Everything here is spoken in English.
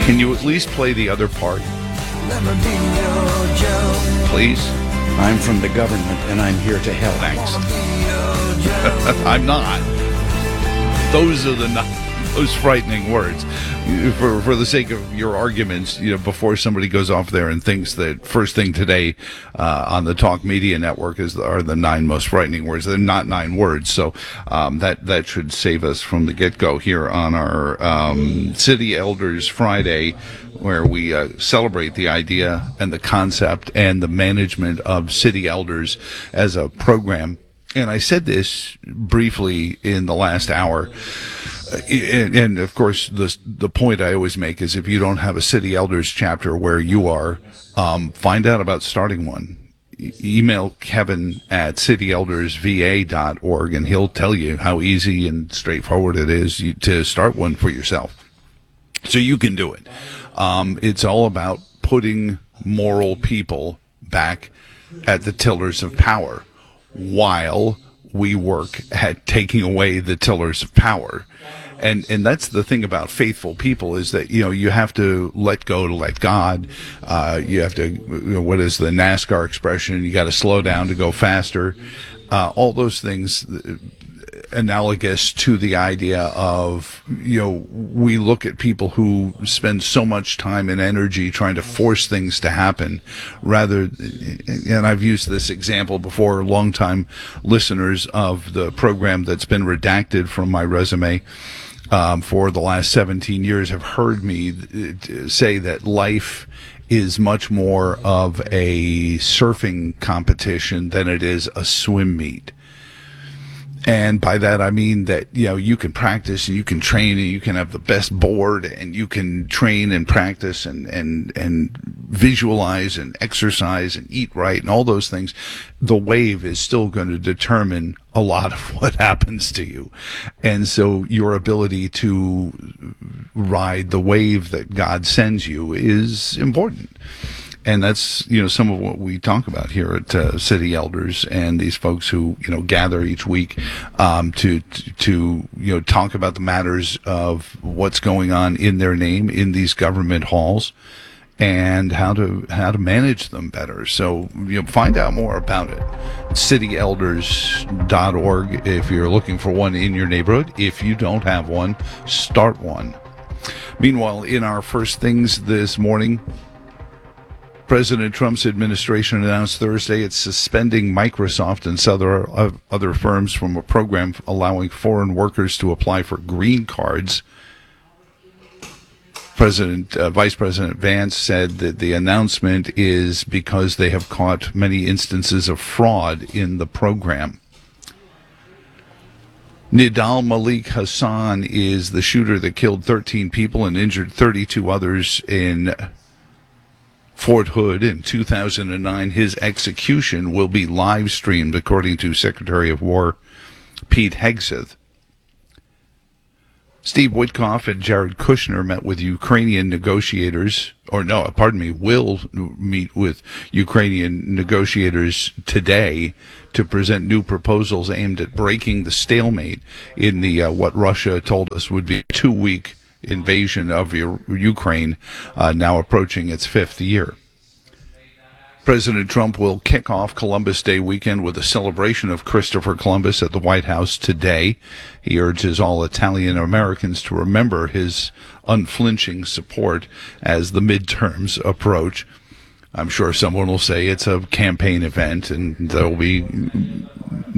Can you at least play the other part? Please? I'm from the government, and I'm here to help. Thanks. I'm not. Those are the most frightening words. For the sake of your arguments, before somebody goes off there and thinks that first thing today on the Talk Media Network are the 9 most frightening words. They're not 9 words, so that should save us from the get-go here on our City Elders Friday, where we celebrate the idea and the concept and the management of city elders as a program. And I said this briefly in the last hour. And of course, the point I always make is if you don't have a City Elders chapter where you are, find out about starting one. Email Kevin at cityeldersva.org, and he'll tell you how easy and straightforward it is to start one for yourself. So you can do it. It's all about putting moral people back at the tillers of power while we work at taking away the tillers of power. And that's the thing about faithful people is that, you have to let go to let God. You have to, what is the NASCAR expression? You got to slow down to go faster. All those things analogous to the idea of, we look at people who spend so much time and energy trying to force things to happen and I've used this example before, longtime listeners of the program that's been redacted from my resume for the last 17 years have heard me say that life is much more of a surfing competition than it is a swim meet. And by that, I mean that, you can practice and you can train and you can have the best board and you can train and practice and visualize and exercise and eat right and all those things. The wave is still going to determine a lot of what happens to you. And so your ability to ride the wave that God sends you is important. And that's, some of what we talk about here at City Elders and these folks who, gather each week to talk about the matters of what's going on in their name in these government halls and how to manage them better. So, find out more about it. CityElders.org if you're looking for one in your neighborhood. If you don't have one, start one. Meanwhile, in our first things this morning, President Trump's administration announced Thursday it's suspending Microsoft and other firms from a program allowing foreign workers to apply for green cards. Vice President Vance said that the announcement is because they have caught many instances of fraud in the program. Nidal Malik Hassan is the shooter that killed 13 people and injured 32 others in Fort Hood in 2009. His execution will be live streamed, according to Secretary of War Pete Hegseth. Steve Witkoff and Jared Kushner met with Ukrainian negotiators, will meet with Ukrainian negotiators today to present new proposals aimed at breaking the stalemate in the what Russia told us would be a 2-week invasion of Ukraine, now approaching its 5th year. President Trump will kick off Columbus Day weekend with a celebration of Christopher Columbus at the White House today. He urges all Italian Americans to remember his unflinching support as the midterms approach. I'm sure someone will say it's a campaign event and there will be